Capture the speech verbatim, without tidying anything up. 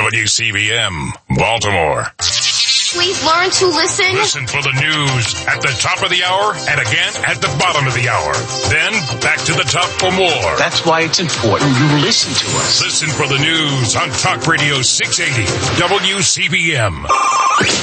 W C B M, Baltimore. Please learn to listen. Listen for the news at the top of the hour and again at the bottom of the hour. Then back to the top for more. That's why it's important you listen to us. Listen for the news on Talk Radio six eighty W C B M.